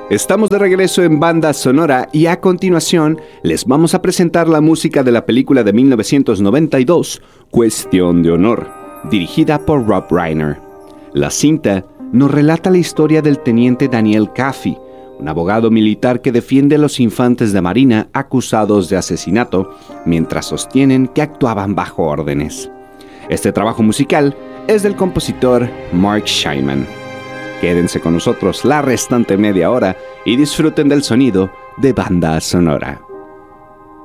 Estamos de regreso en Banda Sonora y a continuación les vamos a presentar la música de la película de 1992, Cuestión de Honor, dirigida por Rob Reiner. La cinta nos relata la historia del teniente Daniel Kaffee, un abogado militar que defiende a los infantes de marina acusados de asesinato mientras sostienen que actuaban bajo órdenes. Este trabajo musical es del compositor Mark Scheinman. Quédense con nosotros la restante media hora y disfruten del sonido de Banda Sonora.